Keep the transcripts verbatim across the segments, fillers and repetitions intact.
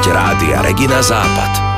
Rádia Regina Západ.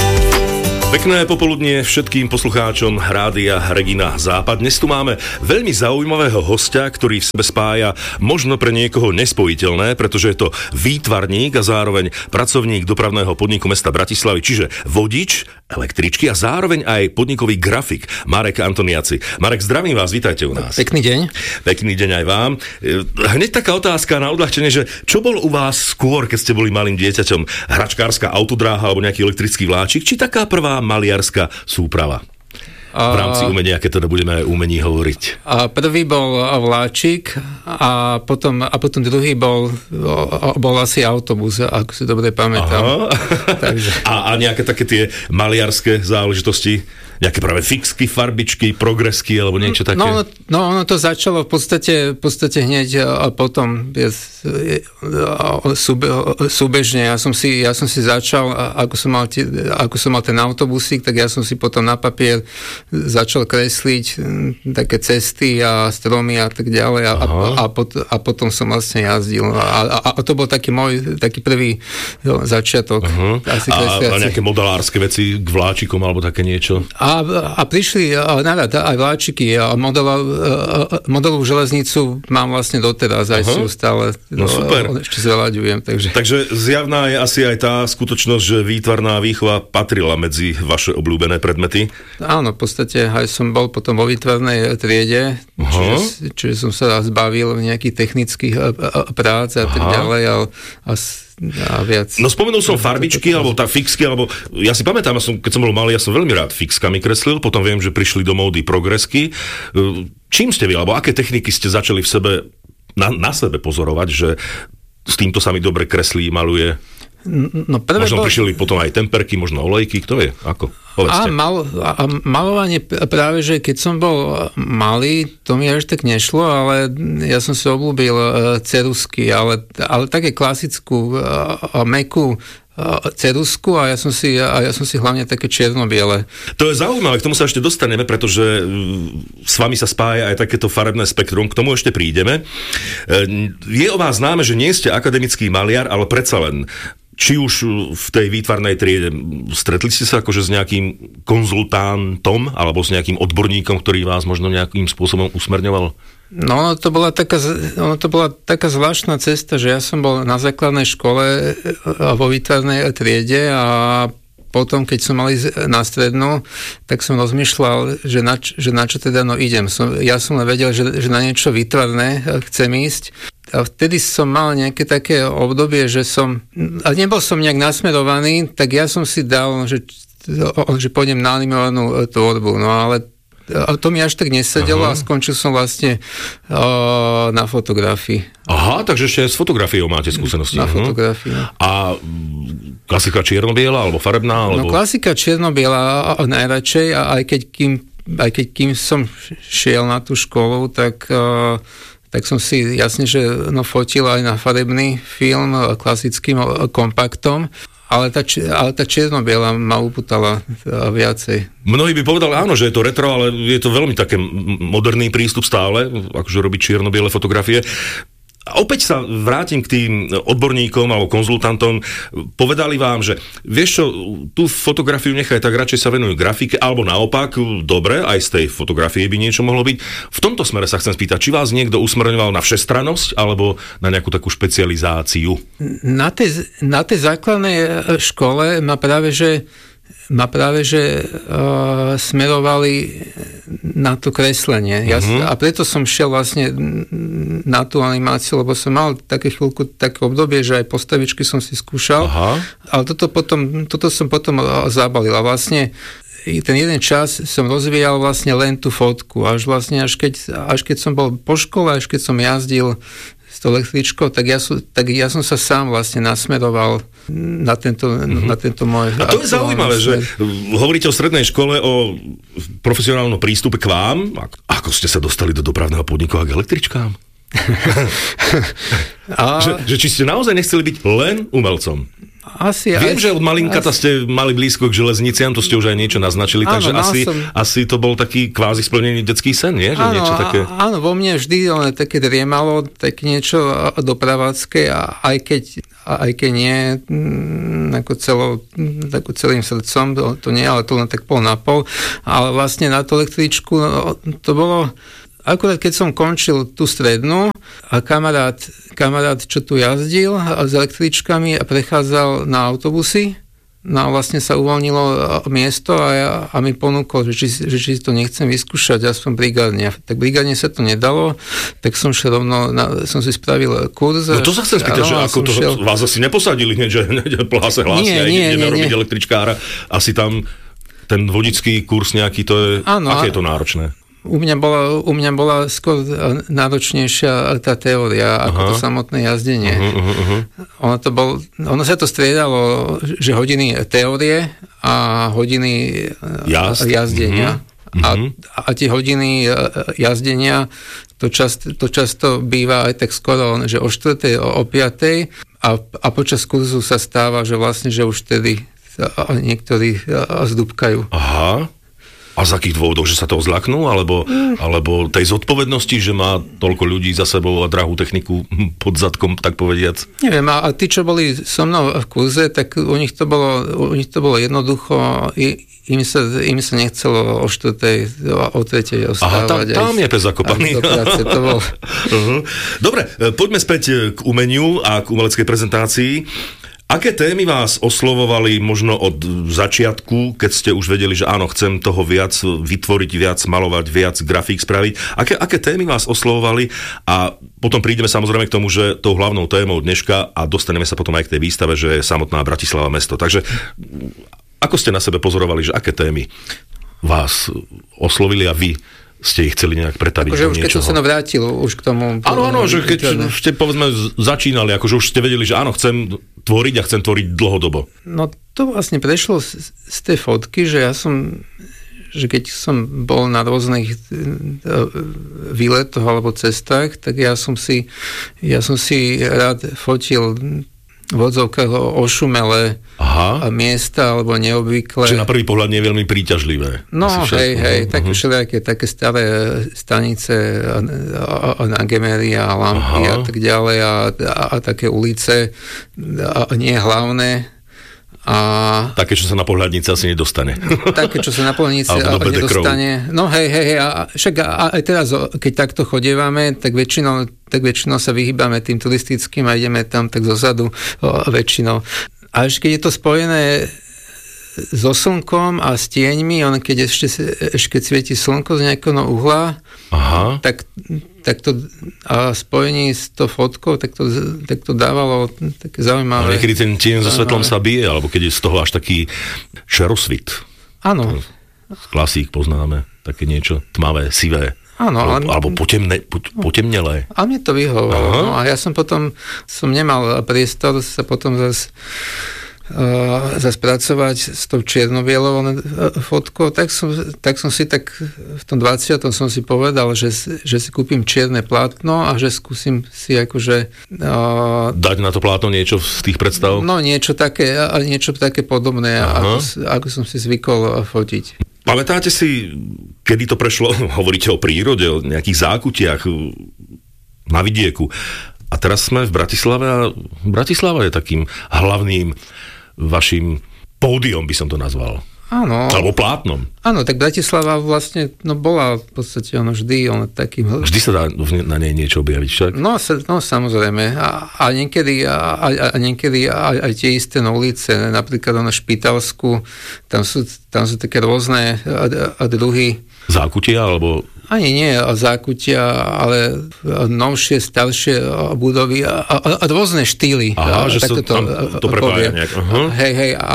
Pekné popoludnie všetkým poslucháčom Rádia Regina Západ. Dnes tu máme veľmi zaujímavého hostia, ktorý v sebe spája možno pre niekoho nespojiteľné, pretože je to výtvarník a zároveň pracovník dopravného podniku mesta Bratislavy, čiže vodič električky a zároveň aj podnikový grafik Marek Antoniaci. Marek, zdravím vás, vítajte u nás. Pekný deň. Pekný deň aj vám. Hneď taká otázka na odľahčenie, že čo bol u vás skôr, keď ste boli malým dieťaťom? Hračkárska autodráha alebo nejaký elektrický vláčik, či taká prvá maliarská súprava? V rámci umenia, keď teda budeme aj umení hovoriť. A prvý bol vláčik a potom, a potom druhý bol, bol asi autobus, ako si dobre pamätám. Takže. A, a nejaké také tie maliarské záležitosti? Nejaké práve fixky, farbičky, progresky alebo niečo také? No, no ono to začalo v podstate, v podstate hneď a potom je, súbe, súbežne. Ja som si, ja som si začal, ako som mal, ako som mal ten autobusík, tak ja som si potom na papier začal kresliť také cesty a stromy a tak ďalej a, a, a, pot, a potom som vlastne jazdil. A, a, a to bol taký môj taký prvý jo, začiatok. Asi a, a nejaké modelárske veci k vláčikom alebo také niečo? A, a prišli nárad aj vláčiky a modelov, modelovú železnicu mám vlastne doteraz, aj si ju stále no, super. Ešte zveľaďujem. Takže. takže zjavná je asi aj tá skutočnosť, že výtvarná výchova patrila medzi vaše obľúbené predmety? Áno, v podstate aj som bol potom vo výtvarnej triede, čiže, čiže som sa zbavil nejakých technických prác a tak ďalej a, a a viac. No spomenul som farbičky, alebo tá fixky, alebo ja si pamätám, ja som, keď som bol malý, ja som veľmi rád fixkami kreslil, potom viem, že prišli do módy progresky. Čím ste vy, alebo aké techniky ste začali v sebe, na, na sebe pozorovať, že s týmto sa mi dobre kreslí, maluje? No možno bol... prišli potom aj temperky, možno olejky, kto vie, ako? A, mal, a malovanie práve, že keď som bol malý, to mi až tak nešlo, ale ja som si obľúbil ceruzky, ale, ale také klasickú a mekú ceruzku a ja som si, a ja som si hlavne také čierno-biele. To je zaujímavé, k tomu sa ešte dostaneme, pretože s vami sa spája aj takéto farebné spektrum, k tomu ešte prídeme. Je o vás známe, že nie ste akademický maliar, ale predsa len či už v tej výtvarnej triede stretli ste sa akože s nejakým konzultantom alebo s nejakým odborníkom, ktorý vás možno nejakým spôsobom usmerňoval? No, ono to bola taká, ono to bola taká zvláštna cesta, že ja som bol na základnej škole vo výtvarnej triede a potom, keď som mal ísť na strednú, tak som rozmýšľal, že na, že na čo teda no idem. Som, ja som len vedel, že, že na niečo výtvarné chcem ísť. A vtedy som mal nejaké také obdobie, že som, a nebol som nejak nasmerovaný, tak ja som si dal, že, že pôjdem na animovanú tvorbu, no ale to mi až tak nesedelo. Aha. A skončil som vlastne uh, na fotografii. Aha, takže ešte s fotografiou máte skúsenosti. Na fotografii. A klasika čierno-biela alebo farebná? Alebo... No klasika čierno-biela najradšej, a aj keď kým, aj keď kým som šiel na tú školu, tak uh, tak som si jasne, že no, fotil aj na farebný film klasickým kompaktom, ale tá, ale tá čierno-biela ma upútala viacej. Mnohí by povedali, áno, že je to retro, ale je to veľmi také moderný prístup stále, akože robiť čierno-biele fotografie. A opäť sa vrátim k tým odborníkom alebo konzultantom. Povedali vám, že vieš čo, tú fotografiu nechaj, tak radšej sa venujú grafike, alebo naopak, dobre, aj z tej fotografie by niečo mohlo byť. V tomto smere sa chcem spýtať, či vás niekto usmerňoval na všestrannosť alebo na nejakú takú špecializáciu? Na tej, na tej základnej škole ma práve, že ma práve, že uh, smerovali na to kreslenie. Ja, uh-huh. A preto som šiel vlastne na tú animáciu, lebo som mal také chvíľku, také obdobie, že aj postavičky som si skúšal, uh-huh. ale toto, potom, toto som potom zabalil. A vlastne ten jeden čas som rozvíjal vlastne len tú fotku. Až vlastne, až keď, až keď som bol po škole, až keď som jazdil s tou električkou, tak ja, som, tak ja som sa sám vlastne nasmeroval na tento, mm-hmm. na tento môj... A to je zaujímavé, smer. Že hovoríte o strednej škole, o profesionálnom prístupe k vám. Ako ste sa dostali do dopravného podniku a k električkám? a... že, že či ste naozaj nechceli byť len umelcom? Asi, Viem, asi, že od malinkata asi, ste mali blízko k železniciam, to ste už aj niečo naznačili, áno, takže asi, som... asi to bol taký kvázi splnený detský sen, nie? Že áno, niečo také... áno, vo mne vždy len také driemalo, tak niečo dopravácké, a aj keď, aj keď nie ako, celo, ako celým srdcom, to, to nie, ale to len tak pol na pol, ale vlastne na tú električku to bolo... Akurát keď som končil tú strednú a kamarát, kamarát, čo tu jazdil s električkami a prechádzal na autobusy, no a vlastne sa uvoľnilo miesto a, ja, a mi ponúkol, že či, že či to nechcem vyskúšať aspoň brigádne. Tak brigádne sa to nedalo, tak som šiel rovno, na, som si spravil kurz. No to sa chcem spýtať, že ako to, šiel... vás asi neposadili hneď, že plhá sa hlásia, ideme robiť električkára. Asi tam ten vodický kurz nejaký, to je, ano, aké je to náročné? U mňa bola, u mňa bola skôr náročnejšia tá teória, ako aha. to samotné jazdenie. Uh-huh, uh-huh. Ono, to bol, ono sa to striedalo, že hodiny teórie a hodiny Jazd. jazdenia. Uh-huh. A, a tie hodiny jazdenia, to, čast, to často býva aj tak skoro, že o štvrtej, o, o piatej a, a počas kurzu sa stáva, že vlastne, že už vtedy niektorí zdúbkajú. Aha. A z akých dôvodov, že sa toho zľaknú, alebo, mm. alebo tej zodpovednosti, že má toľko ľudí za sebou a drahú techniku pod zadkom, tak povediac? Neviem, a, a tí, čo boli so mnou v kurze, tak u nich to bolo, u nich to bolo jednoducho, im sa, im sa nechcelo o štvrtej, o tretej ostávať. Aha, tam, tam je pes zakopaný. To bol. uh-huh. Dobre, poďme späť k umeniu a k umeleckej prezentácii. Aké témy vás oslovovali možno od začiatku, keď ste už vedeli, že áno, chcem toho viac vytvoriť, viac malovať, viac grafík spraviť? Aké, aké témy vás oslovovali? A potom prídeme samozrejme k tomu, že tou hlavnou témou dneška, a dostaneme sa potom aj k tej výstave, že je samotná Bratislava mesto. Takže ako ste na sebe pozorovali, že aké témy vás oslovili a vy ste ich chceli nejak pretaviť akože do už niečoho? Keď som sa navrátil už k tomu... Áno, áno, že keď ste povedzme začínali, akože už ste vedeli, že áno, chcem tvoriť a chcem tvoriť dlhodobo. No to vlastne prešlo z, z tej fotky, že ja som, že keď som bol na rôznych výletoch alebo cestách, tak ja som si, ja som si rád fotil v odzovkách ošumelé Aha. miesta alebo neobvyklé. Čiže na prvý pohľad nie je veľmi príťažlivé. No hej, hej, uh-huh. také všelijaké, také staré stanice na Gemery a lampy Aha. a tak ďalej a, a, a také ulice a nie hlavné. A... Také, čo sa na pohľadnici asi nedostane. Také, čo sa na pohľadnici nedostane. No hej, hej, hej. A však aj teraz, keď takto chodievame, tak väčšinou, tak väčšinou sa vyhýbame tým turistickým a ideme tam tak zozadu väčšinou. A ešte keď je to spojené so slnkom a s tieňmi, on keď ešte, ešte svieti slnko z nejakého uhla, Aha. tak tak to a spojení s to fotkou, tak to, tak to dávalo také zaujímavé. Ale niekedy ten tieň so svetlom sa bije, alebo keď je z toho až taký šerosvit. Áno. Klasík poznáme, také niečo tmavé, sivé. Áno, ale... Alebo potemne, potemnelé. A mne to vyhovalo. No, a ja som potom, som nemal priestor sa potom zase Uh, zase pracovať s tou čierno-bielou fotkou, tak som, tak som si tak v tom dvadsiatom som si povedal, že, že si kúpim čierne plátno a že skúsim si akože... Uh, dať na to plátno niečo z tých predstav? No niečo také, niečo také podobné, ako, ako som si zvykol fotiť. Pamätáte si, kedy to prešlo, hovoríte o prírode, o nejakých zákutiach na vidieku. A teraz sme v Bratislave a Bratislava je takým hlavným vašim pódium, by som to nazval. Áno. Alebo plátnom. Áno, tak Bratislava vlastne, no bola v podstate ono vždy, ono takým... Vždy sa dá na nej niečo objaviť, však? No, no samozrejme. A, a niekedy, a, a niekedy aj, aj tie isté na ulice, napríklad na Špítalsku, tam sú, tam sú také rôzne a, a druhy. Zákutia, alebo... Ani nie zákutia, ale novšie, staršie budovy a, a, a rôzne štýly. Aha, a, že sa to, tam to prepája nejak. Uh-huh. Hej, hej. A,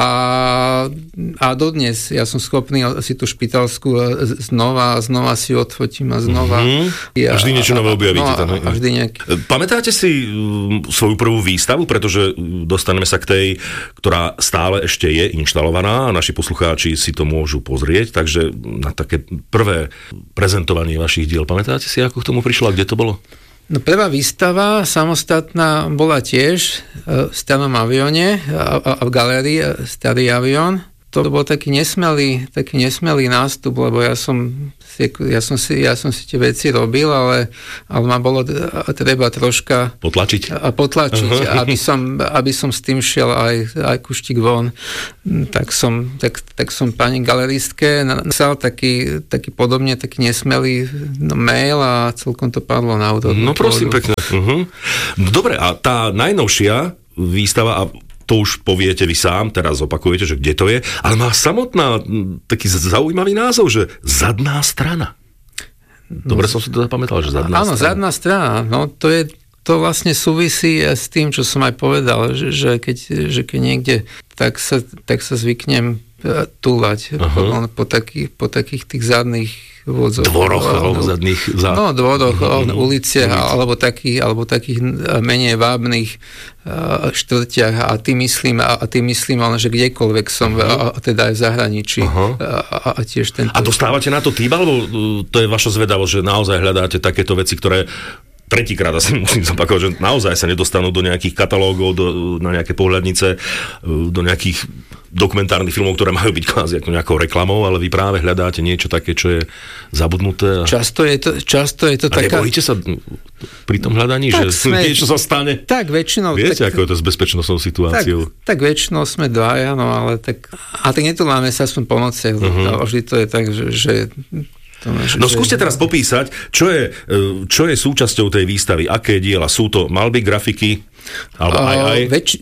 a dodnes ja som schopný si tú Špítalskú znova a znova si odfotím a znova. Uh-huh. Ja, vždy niečo nové objavíte. No, tam, a vždy nejak... Pamätáte si svoju prvú výstavu, pretože dostaneme sa k tej, ktorá stále ešte je inštalovaná a naši poslucháči si to môžu pozrieť, takže na také prvé prezentovanie vašich diel. Pamätáte si, ako k tomu prišlo a kde to bolo? No prvá výstava samostatná bola tiež v starom avióne a, a v galérii Starý avión. To bol taký nesmelý, taký nesmelý nástup, lebo ja som si, ja som si, ja som si tie veci robil, ale, ale ma bolo treba troška potlačiť, a potlačiť uh-huh. aby, som, aby som s tým šiel aj, aj kuštík von. Tak som, tak, tak som pani galeristke napísal taký, taký podobne, taký nesmelý mail a celkom to padlo na úrodu. No prosím, pekne. Uh-huh. Dobre, a tá najnovšia výstava, a to už poviete vy sám, teraz opakujete, že kde to je, ale má samotná taký zaujímavý názov, že Zadná strana. Dobre som si to zapamätal, že Zadná áno, strana. Áno, Zadná strana, no to je, to vlastne súvisí s tým, čo som aj povedal, že, že, keď, že keď niekde, tak sa, tak sa zvyknem túlať uh-huh. po, takých, po takých tých zadných vôdzov. Dvoroch alebo zadných zád. No, dvoroch, uh-huh. uliciach, Ulic. alebo, takých, alebo takých menej vábnych uh, štvrtiach a tým myslím, a, a tým myslím, ale že kdekoľvek som, uh-huh. a, a teda aj v zahraničí. Uh-huh. A, a, tiež tento... A dostávate na to tým, alebo to je vaša zvedavosť, že naozaj hľadáte takéto veci, ktoré tretíkrát asi musím zopakovať, že naozaj sa nedostanú do nejakých katalógov, do, na nejaké pohľadnice, do nejakých dokumentárnych filmov, ktoré majú byť kvázi ako nejakou reklamou, ale vy práve hľadáte niečo také, čo je zabudnuté. A... Často je to, často je to a taká... nebojíte sa pri tom hľadaní, tak že sme... niečo sa stane? Tak väčšinou... Viete, tak... ako je to s bezpečnostnou situáciou? Tak, tak väčšinou sme dvaja, no ale tak... A tak netuláme sa aspoň po noci. Uh-huh. Vždy to je tak, že... že... To máš, no že... skúste teraz popísať, čo je, čo je súčasťou tej výstavy, aké diela sú to, malby, grafiky, alebo aj aj? Väč...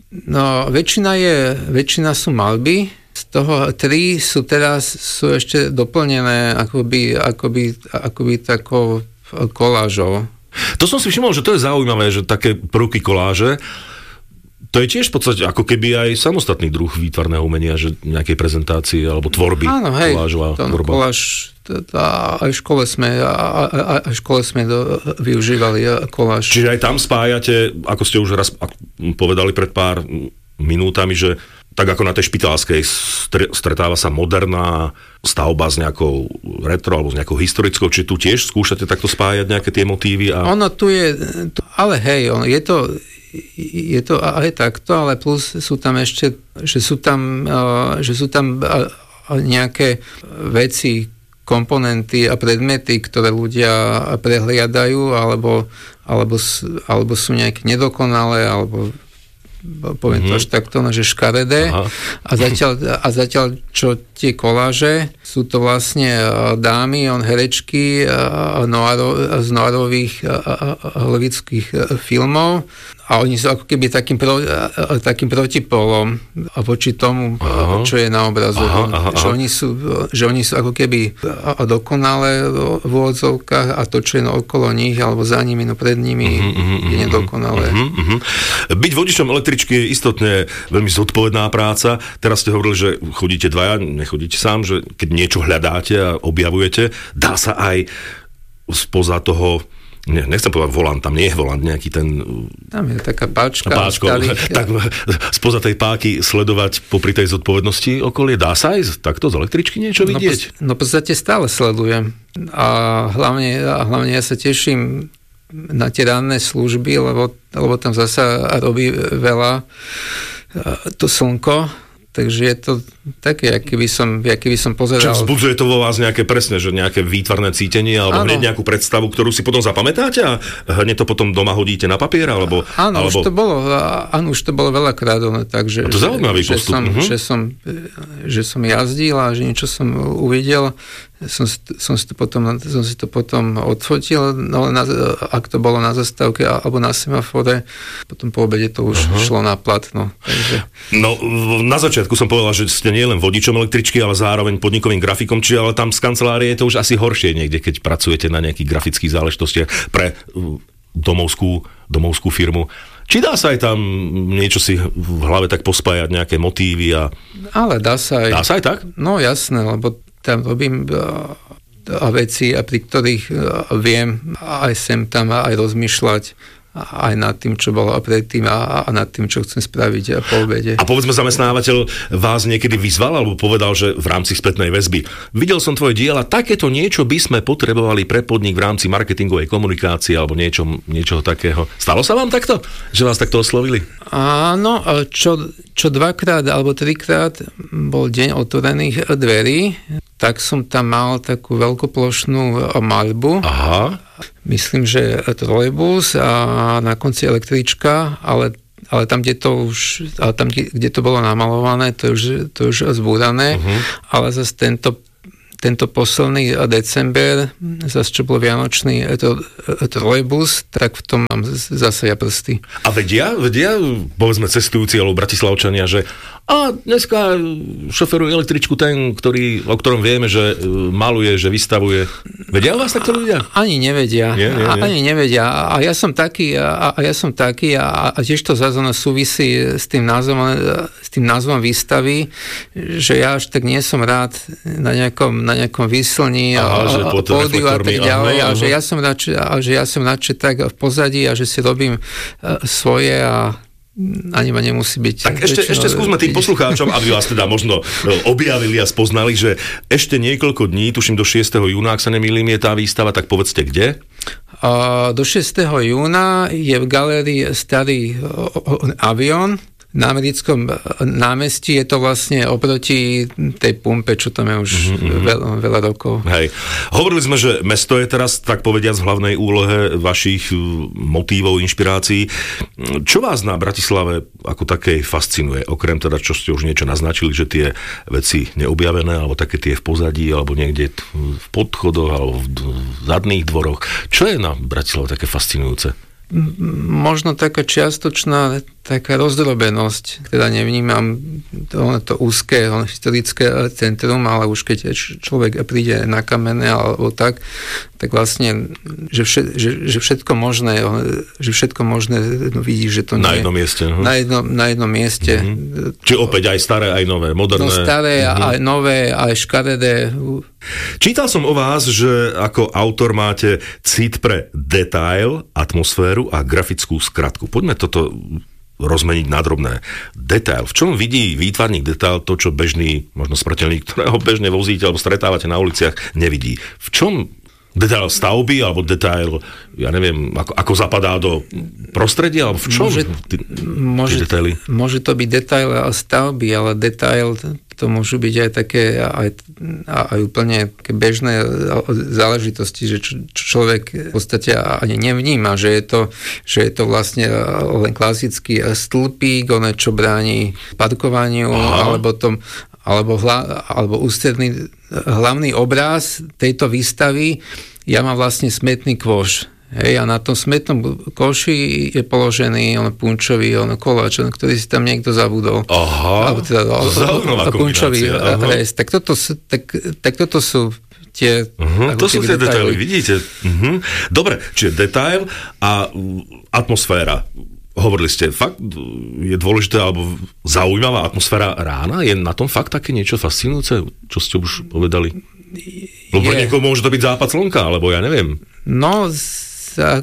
No, väčšina je, väčšina sú malby, z toho tri sú teraz, sú ešte doplnené akoby, akoby, akoby takou kolážou. To som si všimol, že to je zaujímavé, že také prvky koláže, to je tiež v podstate ako keby aj samostatný druh výtvarného umenia, že nejakej prezentácie alebo tvorby. Áno, hej, kolážová to tvorba. Koláž, aj v škole sme, aj v škole sme do, využívali koláž. Čiže aj tam spájate, ako ste už raz povedali pred pár minútami, že tak ako na tej Špitálskej stretáva sa moderná stavba s nejakou retro alebo s nejakou historickou, či tu tiež skúšate takto spájať nejaké tie motívy? A... Ono tu je, ale hej, on, je to je to aj takto, ale plus sú tam ešte, že sú tam, že sú tam nejaké veci, komponenty a predmety, ktoré ľudia prehliadajú, alebo, alebo, alebo sú nejaké nedokonalé, alebo poviem to až takto, že škaredé. A zatiaľ, a zatiaľ, čo tie koláže, sú to vlastne dámy, on herečky noiro, z noirových hollywoodských filmov. A oni sú ako keby takým, pro, takým protipolom voči tomu, aha. čo je na obrazu. Aha, aha, že, oni sú, že oni sú ako keby dokonalé v úvodzovkách a to, čo je okolo nich alebo za nimi, no pred nimi uh-huh, uh-huh, je nedokonalé. Uh-huh, uh-huh. Byť vodičom električky je istotne veľmi zodpovedná práca. Teraz ste hovorili, že chodíte dvaja, nechodíte sám, že keď niečo hľadáte a objavujete, dá sa aj spoza toho Nie, nechcem povedať volant, tam nie je volant, nejaký ten... Tam je taká páčka. Páčko, tak spoza tej páky sledovať popri tej zodpovednosti okolie. Dá sa aj takto z električky niečo vidieť? No, no v podstate stále sledujem. A hlavne, a hlavne ja sa teším na tie ranné služby, lebo, lebo tam zasa robí veľa to slnko. Takže je to také, aký by som, aký by som pozeral. Čiže vzbudzuje to vo vás nejaké presne, že nejaké výtvarné cítenie, alebo hneď nejakú predstavu, ktorú si potom zapamätáte a hneď to potom doma hodíte na papier, alebo... Áno, alebo... už to bolo, áno, už to bolo veľakrát, takže... A to zaujímavý že, postup. Som, uh-huh. že, som, že som jazdil a že niečo som uvidel, som, som, si, to potom, som si to potom odfotil, no na, ak to bolo na zastávke alebo na semafore, potom po obede to už uh-huh. šlo na platno. Takže... No, na začiatku som povedal, že ste nie len vodičom električky, ale zároveň podnikovým grafikom, čiže ale tam z kancelárie je to už asi horšie niekde, keď pracujete na nejakých grafických záležitostiach pre domovskú, domovskú firmu. Či dá sa aj tam niečo si v hlave tak pospájať, nejaké motívy a... Ale dá sa aj... Dá sa aj tak? No jasné, lebo tam robím a veci, a pri ktorých viem aj sem tam aj rozmýšľať aj nad tým, čo bolo predtým a, a nad tým, čo chcem spraviť po obede. A povedzme, zamestnávateľ vás niekedy vyzval alebo povedal, že v rámci spätnej väzby videl som tvoje diela, takéto niečo by sme potrebovali pre podnik v rámci marketingovej komunikácie alebo niečo, niečoho takého. Stalo sa vám takto? Že vás takto oslovili? Áno, čo, čo dvakrát alebo trikrát bol deň otvorených dverí, tak som tam mal takú veľkoplošnú maľbu. Aha. Myslím, že trolejbus a na konci električka, ale, ale tam, kde to už, ale tam, kde to bolo namalované, to je už, to je už zbúrané, uh-huh. Ale zase tento tento posledný december, zase čo bol vianočný to, trolejbus, tak v tom mám zase ja prsty. A vedia, vedia, povedzme cestujúci alebo bratislavčania, že a dneska šoferuje električku ten, ktorý, o ktorom vieme, že maluje, že vystavuje. Vedia o vás takto ľudia? Ani nevedia. Nie, nie, nie. Ani nevedia. A ja som taký, a, a ja som taký, a, a tiež to zase súvisí s tým názvom, s tým názvom výstavy, že ja až tak nie som rád na nejakom, na nejakom výslni a, a pódiu a tak ďalej. Aha, aha. A že ja som radšej, a že ja som radšej tak v pozadí a že si robím svoje a ani ma nemusí byť. Tak ešte, ešte skúsme tým poslucháčom, aby vás teda možno objavili a spoznali, že ešte niekoľko dní, tuším do šiesteho júna, ak sa nemýlim, je tá výstava, tak povedzte kde? Uh, do šiesteho júna je v galérii Starý avión na Americkom námestí, je to vlastne oproti tej pumpe, čo tam je už mm-hmm. veľ, veľa rokov. Hej. Hovorili sme, že mesto je teraz, tak povediac, v hlavnej úlohe vašich motívov, inšpirácií. Čo vás na Bratislave ako takej fascinuje? Okrem teda, čo ste už niečo naznačili, že tie veci neobjavené, alebo také tie v pozadí, alebo niekde v podchodoch, alebo v zadných dvoroch. Čo je na Bratislave také fascinujúce? Možno taká čiastočná taká rozdrobenosť, teda nevnímam to, to úzke historické centrum, ale už keď človek príde na Kamenné alebo tak, tak vlastne, že, všet, že, že všetko možné, že všetko možné no vidí, že to nie na jednom mieste. Uh-huh. Na, jedno, na jednom mieste. Uh-huh. Či opäť aj staré, aj nové, moderné. No staré, uh-huh. Aj nové, aj škaredé. Čítal som o vás, že ako autor máte cit pre detail, atmosféru a grafickú skratku. Poďme toto rozmeniť na drobné. Detail. V čom vidí výtvarník detail to, čo bežný, možno smrteľník, ktorého bežne vozíte alebo stretávate na uliciach, nevidí? V čom detail stavby alebo detail, ja neviem, ako, ako zapadá do prostredia, alebo v čom môže, tí, môže, tí detaily? Môže to byť detail stavby, ale detail to môžu byť aj také aj, aj úplne bežné záležitosti, že čo, čo človek v podstate ani nevníma, že je to, že je to vlastne len klasický stĺpík, ono čo bráni parkovaniu, Aha. alebo tom alebo, hla, alebo ústredný hlavný obraz tejto výstavy, ja mám vlastne smetný kôš. Hej, a na tom smetnom koši je položený on punčový on koláč, on, ktorý si tam niekto zabudol. Aha, alebo teda, zaujímavá punčový rejs. Tak toto, tak, tak toto sú tie... Uh-huh, to sú tie detaily, vidíte. Uh-huh. Dobre, čiže detail a atmosféra. Hovorili ste, fakt je dôležité alebo zaujímavá atmosféra rána? Je na tom fakt také niečo fascinujúce, čo ste už povedali? Lebo pre niekoho môže to byť západ slnka, alebo ja neviem. No, a,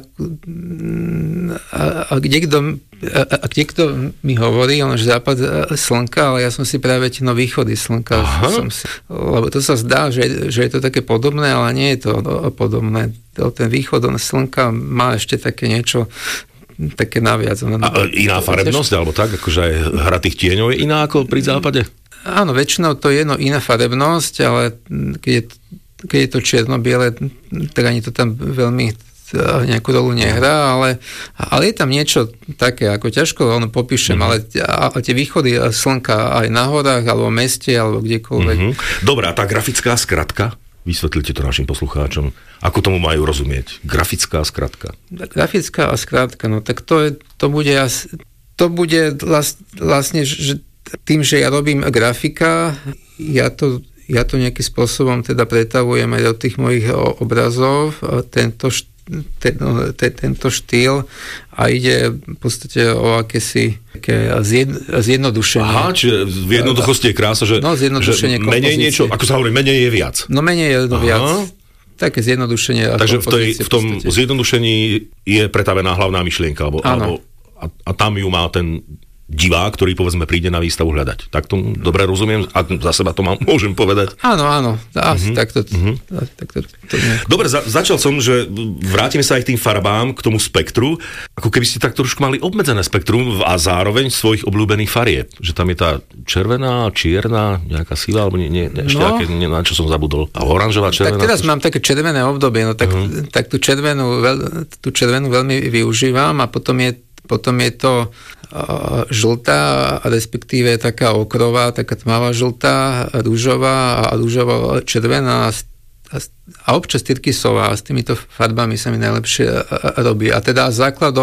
a, a kde kto a, a kde kto mi hovorí, on, že západ slnka, ale ja som si práve tie no východy slnka, som si, lebo to sa zdá, že, že je to také podobné, ale nie je to podobné. Ten východ on slnka má ešte také niečo také naviac. A iná farebnosť, alebo tak, akože aj hra tých tieňov je iná ako pri západe? Áno, väčšinou to je no iná farebnosť, ale keď je, keď je to čierno-biele, tak ani to tam veľmi nejakú rolu nehrá, ale, ale je tam niečo také, ako ťažko ono popíšem, mm-hmm. ale a, a tie východy slnka aj na horách, alebo v meste, alebo kdekoľvek. Mm-hmm. Dobre, a tá grafická skratka? Vysvetlite to našim poslucháčom. Ako tomu majú rozumieť? Grafická skratka. Grafická skratka, no tak to, je, to bude to bude vlastne, že tým, že ja robím grafika, ja to, ja to nejakým spôsobom teda pretavujem aj do tých mojich obrazov, tento Ten, ten, tento štýl a ide v podstate o akési zjed, zjednodušenie. Aha, čiže v jednoduchosti je krása, že, no, že menej niečo, ako sa hovorí, menej je viac. No menej je no viac. také zjednodušenie. Takže v, tej, v tom zjednodušení je pretavená hlavná myšlienka, alebo, alebo a, a tam ju má ten divák, ktorý povedzme príde na výstavu hľadať. Tak to dobre rozumiem, a za seba to mám, môžem povedať. Áno, áno, asi uh-huh. takto. Uh-huh. takto to dobre, za, začal som, že vrátime sa aj k tým farbám, k tomu spektru, ako keby ste tak trošku mali obmedzené spektrum a zároveň svojich obľúbených farieb. Že tam je tá červená, čierna, nejaká sila, alebo nie, nie, ešte no, aké, nie, na čo som zabudol. A oranžová, červená. Tak teraz to... mám také červené obdobie, no tak, uh-huh. tak tú, červenú, veľ, tú červenú veľmi využívam a potom je Potom je to uh, žltá, respektíve taká okrová, taká tmavá žltá, rúžová a rúžovo červená a, a občas tyrkysová. S týmito farbami sa mi najlepšie robí. A teda základom